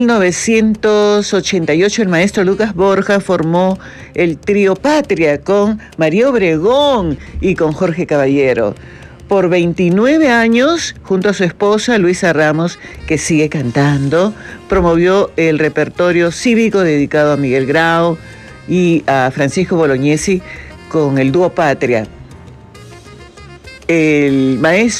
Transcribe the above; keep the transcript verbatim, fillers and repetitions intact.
En mil novecientos ochenta y ocho el maestro Lucas Borja formó el trío Patria con María Obregón y con Jorge Caballero. Por veintinueve años, junto a su esposa Luisa Ramos, que sigue cantando, promovió el repertorio cívico dedicado a Miguel Grau y a Francisco Bolognesi con el dúo Patria. El maestro